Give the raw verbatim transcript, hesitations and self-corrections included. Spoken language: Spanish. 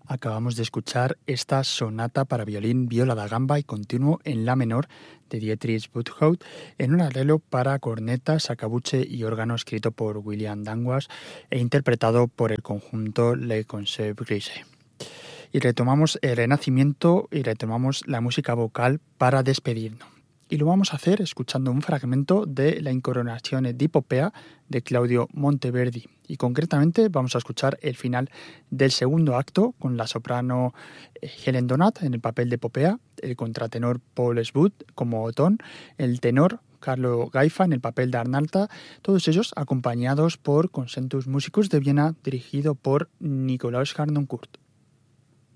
Acabamos de escuchar esta sonata para violín, viola da gamba y continuo en la menor de Dietrich Buxtehude en un arreglo para corneta, sacabuche y órgano escrito por William Danwas e interpretado por el conjunto Le Concert Grise. Y retomamos el Renacimiento y retomamos la música vocal para despedirnos. Y lo vamos a hacer escuchando un fragmento de la Incoronazione di Popea de Claudio Monteverdi. Y concretamente vamos a escuchar el final del segundo acto con la soprano Helen Donat en el papel de Popea, el contratenor Paul Sbout como Otón, el tenor Carlo Gaifa en el papel de Arnalta, todos ellos acompañados por Concentus Musicus de Viena dirigido por Nikolaus Harnoncourt.